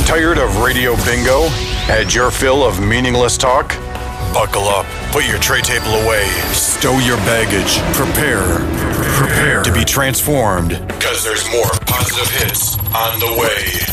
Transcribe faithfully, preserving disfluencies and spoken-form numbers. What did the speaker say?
Tired of radio bingo? Had your fill of meaningless talk? Buckle up, put your tray table away, stow your baggage, prepare, prepare to be transformed, because there's more positive hits on the way.